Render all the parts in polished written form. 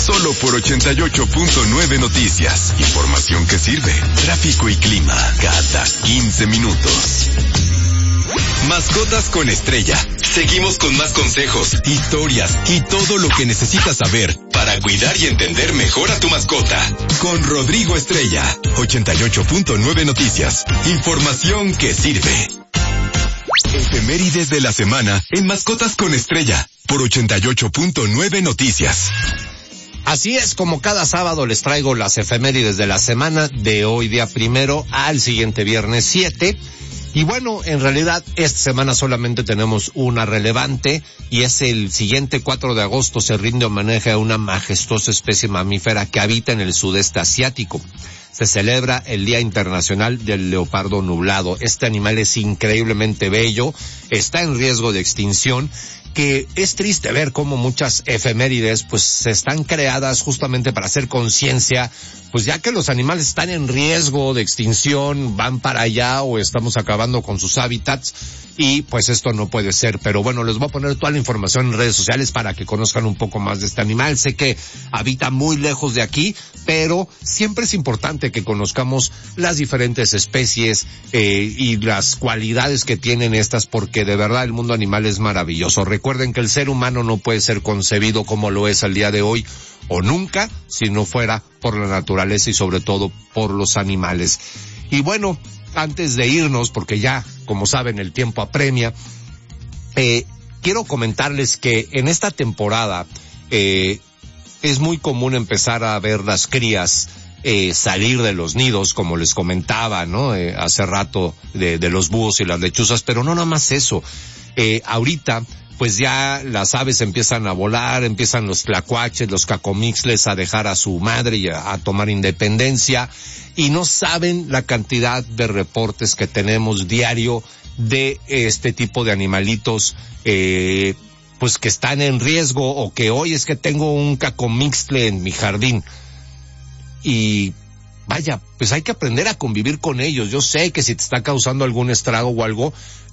Solo por 88.9 Noticias. Información que sirve. Tráfico y clima cada 15 minutos. Mascotas con Estrella. Seguimos con más consejos, historias y todo lo que necesitas saber para cuidar y entender mejor a tu mascota. Con Rodrigo Estrella. 88.9 Noticias. Información que sirve. Efemérides de la semana en Mascotas con Estrella. Por 88.9 Noticias. Así es, como cada sábado les traigo las efemérides de la semana, de hoy día 1 al siguiente viernes 7. Y bueno, en realidad esta semana solamente tenemos una relevante, y es el siguiente 4 de agosto se rinde homenaje a una majestuosa especie mamífera que habita en el sudeste asiático. Se celebra el Día Internacional del Leopardo Nublado. Este animal es increíblemente bello, está en riesgo de extinción, que es triste ver cómo muchas efemérides pues se están creadas justamente para hacer conciencia, pues ya que los animales están en riesgo de extinción, van para allá o estamos acabando con sus hábitats, y pues esto no puede ser. Pero bueno, les voy a poner toda la información en redes sociales para que conozcan un poco más de este animal. Sé que habita muy lejos de aquí, pero siempre es importante que conozcamos las diferentes especies y las cualidades que tienen estas, porque de verdad el mundo animal es maravilloso. Recuerden que el ser humano no puede ser concebido como lo es al día de hoy, o nunca, si no fuera por la naturaleza y sobre todo por los animales. Y bueno, antes de irnos, porque ya, como saben, el tiempo apremia, quiero comentarles que en esta temporada es muy común empezar a ver las crías salir de los nidos, como les comentaba, ¿no? Hace rato de los búhos y las lechuzas, pero no nada más eso. Ahorita pues ya las aves empiezan a volar, empiezan los tlacuaches, los cacomixles a dejar a su madre y a tomar independencia, y no saben la cantidad de reportes que tenemos diario de este tipo de animalitos, pues que están en riesgo, o que hoy es que tengo un cacomixle en mi jardín. Y vaya, pues hay que aprender a convivir con ellos. Yo sé que si te está causando algún estrago o algo,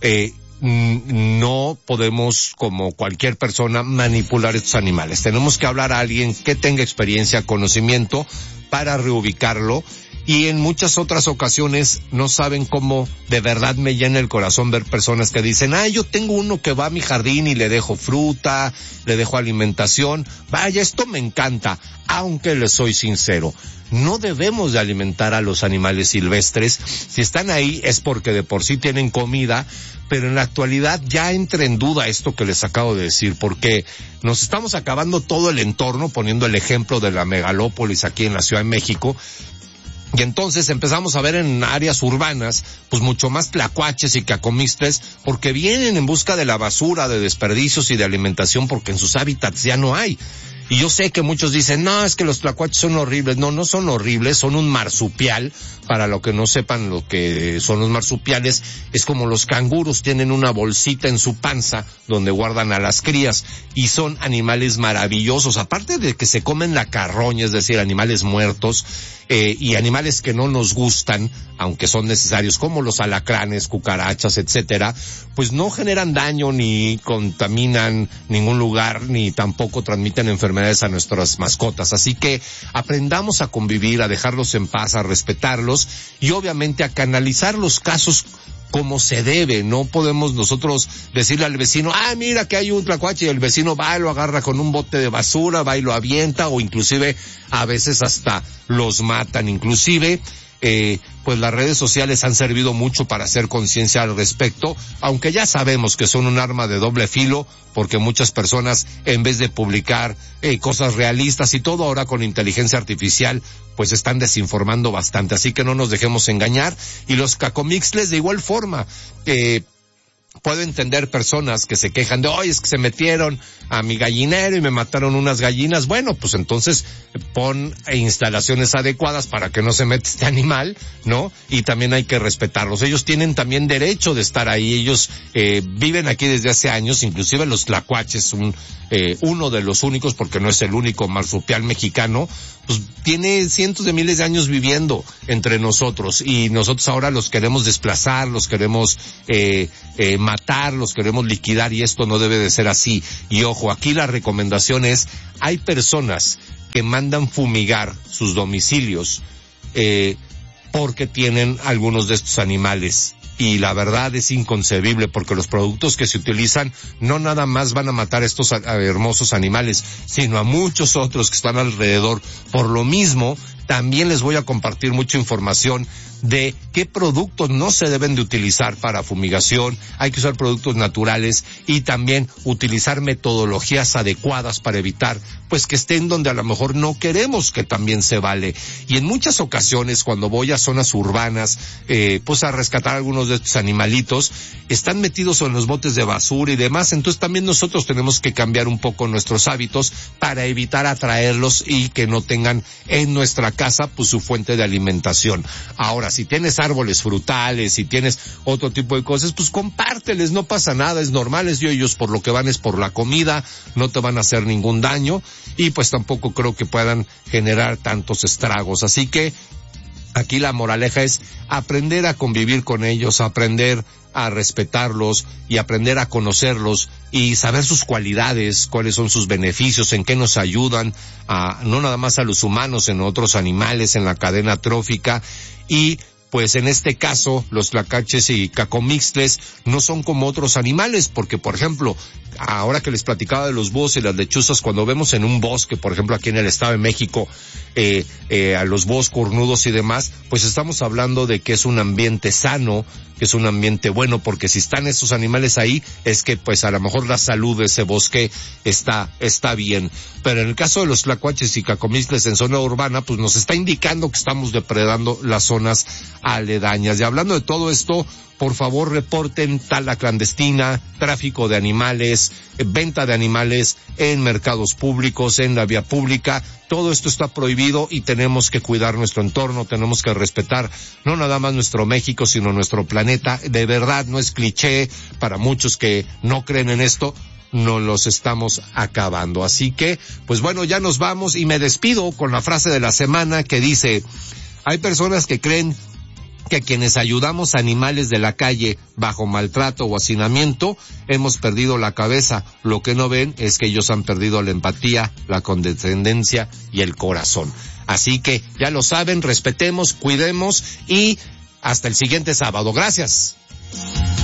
no podemos, como cualquier persona, manipular estos animales. Tenemos que hablar a alguien que tenga experiencia, conocimiento, para reubicarlo. Y en muchas otras ocasiones no saben cómo de verdad me llena el corazón ver personas que dicen, yo tengo uno que va a mi jardín y le dejo fruta, le dejo alimentación. Vaya, esto me encanta, aunque les soy sincero, no debemos de alimentar a los animales silvestres. Si están ahí es porque de por sí tienen comida, pero en la actualidad ya entra en duda esto que les acabo de decir, porque nos estamos acabando todo el entorno, poniendo el ejemplo de la megalópolis aquí en la Ciudad de México. Y entonces empezamos a ver en áreas urbanas, pues mucho más tlacuaches y cacomixles, porque vienen en busca de la basura, de desperdicios y de alimentación, porque en sus hábitats ya no hay. Y yo sé que muchos dicen, no, es que los tlacuaches son horribles. No, no son horribles, son un marsupial. Para lo que no sepan lo que son los marsupiales, es como los canguros, tienen una bolsita en su panza donde guardan a las crías, y son animales maravillosos, aparte de que se comen la carroña, es decir, animales muertos, y animales que no nos gustan, aunque son necesarios, como los alacranes, cucarachas, etcétera, pues no generan daño, ni contaminan ningún lugar, ni tampoco transmiten enfermedades a nuestras mascotas. Así que aprendamos a convivir, a dejarlos en paz, a respetarlos, y obviamente a canalizar los casos como se debe. No podemos nosotros decirle al vecino, mira que hay un tlacuache, y el vecino va y lo agarra con un bote de basura, va y lo avienta, o inclusive a veces hasta los matan. Inclusive pues las redes sociales han servido mucho para hacer conciencia al respecto, aunque ya sabemos que son un arma de doble filo, porque muchas personas, en vez de publicar cosas realistas y todo ahora con inteligencia artificial, pues están desinformando bastante. Así que no nos dejemos engañar. Y los cacomixles de igual forma, puedo entender personas que se quejan de, es que se metieron a mi gallinero y me mataron unas gallinas. Bueno, pues entonces pon instalaciones adecuadas para que no se meta este animal, ¿no? Y también hay que respetarlos. Ellos tienen también derecho de estar ahí. Ellos viven aquí desde hace años, inclusive los tlacuaches, uno de los únicos, porque no es el único marsupial mexicano, pues tiene cientos de miles de años viviendo entre nosotros, y nosotros ahora los queremos desplazar, los queremos matar, los queremos liquidar, y esto no debe de ser así. Y ojo, aquí la recomendación es, hay personas que mandan fumigar sus domicilios, porque tienen algunos de estos animales. Y la verdad es inconcebible, porque los productos que se utilizan no nada más van a matar a estos hermosos animales, sino a muchos otros que están alrededor. Por lo mismo, también les voy a compartir mucha información de qué productos no se deben de utilizar para fumigación. Hay que usar productos naturales y también utilizar metodologías adecuadas para evitar pues que estén donde a lo mejor no queremos, que también se vale. Y en muchas ocasiones, cuando voy a zonas urbanas, pues a rescatar algunos de estos animalitos, están metidos en los botes de basura y demás. Entonces también nosotros tenemos que cambiar un poco nuestros hábitos para evitar atraerlos y que no tengan en nuestra casa pues su fuente de alimentación. Ahora, si tienes árboles frutales, si tienes otro tipo de cosas, pues compárteles, no pasa nada, es normal. Ellos por lo que van es por la comida, no te van a hacer ningún daño y pues tampoco creo que puedan generar tantos estragos. Así que aquí la moraleja es aprender a convivir con ellos, aprender a respetarlos y aprender a conocerlos y saber sus cualidades, cuáles son sus beneficios, en qué nos ayudan, no nada más a los humanos, en otros animales, en la cadena trófica. Y pues en este caso los tlacaches y cacomixtles no son como otros animales, porque por ejemplo, ahora que les platicaba de los búhos y las lechuzas, cuando vemos en un bosque, por ejemplo aquí en el Estado de México, a los búhos cornudos y demás, pues estamos hablando de que es un ambiente sano, que es un ambiente bueno, porque si están esos animales ahí, es que pues a lo mejor la salud de ese bosque está bien. Pero en el caso de los tlacuaches y cacomixtles en zona urbana, pues nos está indicando que estamos depredando las zonas aledañas. Y hablando de todo esto, por favor reporten tala clandestina, tráfico de animales, venta de animales en mercados públicos, en la vía pública. Todo esto está prohibido y tenemos que cuidar nuestro entorno, tenemos que respetar no nada más nuestro México, sino nuestro planeta. De verdad, no es cliché para muchos que no creen en esto. Nos los estamos acabando. Así que, pues bueno, ya nos vamos y me despido con la frase de la semana que dice: hay personas que creen que quienes ayudamos a animales de la calle bajo maltrato o hacinamiento hemos perdido la cabeza. Lo que no ven es que ellos han perdido la empatía, la condescendencia y el corazón. Así que ya lo saben, respetemos, cuidemos y hasta el siguiente sábado. Gracias.